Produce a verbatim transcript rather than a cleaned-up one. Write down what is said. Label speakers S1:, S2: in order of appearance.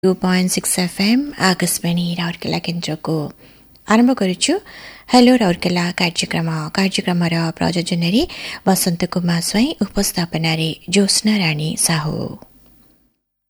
S1: Two point six FM Akashvani Rourkela केन्द्रको आरम्भ गर्छु। हेलो राउरकेला कार्यक्रम कार्यक्रम र प्रयोजनरी वसन्त कुमार स्वाई, उपस्थापनारी ज्योत्स्ना रानी साहू।